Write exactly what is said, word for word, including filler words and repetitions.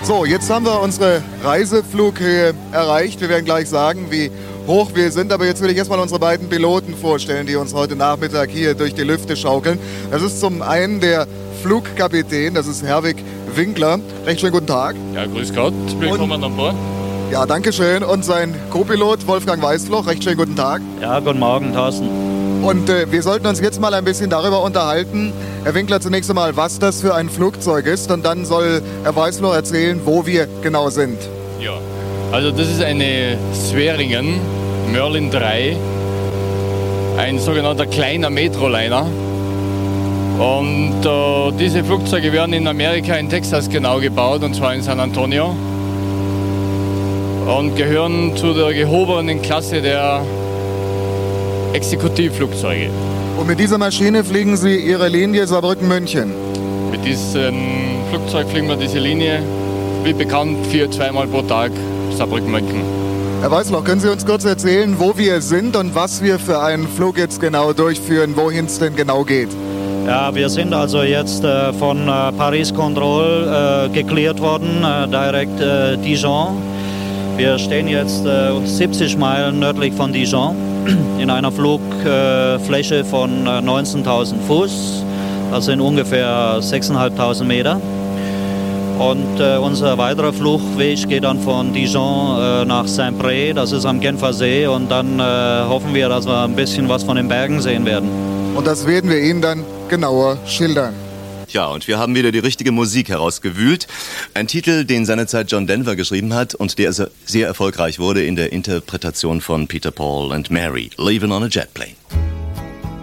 So, jetzt haben wir unsere Reiseflughöhe erreicht. Wir werden gleich sagen, wie hoch wir sind. Aber jetzt will ich erstmal unsere beiden Piloten vorstellen, die uns heute Nachmittag hier durch die Lüfte schaukeln. Das ist zum einen der Flugkapitän, das ist Herwig Winkler. Recht schönen guten Tag. Ja, grüß Gott. Willkommen Und, an Bord. Ja, danke schön. Und sein Co-Pilot Wolfgang Weißfloch. Recht schönen guten Tag. Ja, guten Morgen, Thorsten. Und äh, wir sollten uns jetzt mal ein bisschen darüber unterhalten, Herr Winkler, zunächst einmal, was das für ein Flugzeug ist. Und dann soll Herr Weißfloch erzählen, wo wir genau sind. Ja, also das ist eine Swearingen Merlin drei, ein sogenannter kleiner Metroliner. Und äh, diese Flugzeuge werden in Amerika, in Texas genau gebaut, und zwar in San Antonio. Und gehören zu der gehobenen Klasse der Exekutivflugzeuge. Und mit dieser Maschine fliegen Sie Ihre Linie Saarbrücken-München? Mit diesem Flugzeug fliegen wir diese Linie, wie bekannt, vier, zweimal pro Tag Saarbrücken-München. Herr Weißfloch, können Sie uns kurz erzählen, wo wir sind und was wir für einen Flug jetzt genau durchführen, wohin es denn genau geht? Ja, wir sind also jetzt äh, von äh, Paris Control äh, geklärt worden, äh, direkt äh, Dijon. Wir stehen jetzt äh, siebzig Meilen nördlich von Dijon in einer Flugfläche äh, von äh, neunzehntausend Fuß. Das sind ungefähr sechstausendfünfhundert Meter. Und äh, unser weiterer Flugweg geht dann von Dijon äh, nach Saint-Pré, das ist am Genfer See. Und dann äh, hoffen wir, dass wir ein bisschen was von den Bergen sehen werden. Und das werden wir Ihnen dann genauer schildern. Ja, und wir haben wieder die richtige Musik herausgewühlt. Ein Titel, den seinerzeit John Denver geschrieben hat und der sehr erfolgreich wurde in der Interpretation von Peter, Paul and Mary, Leaving on a Jet Plane.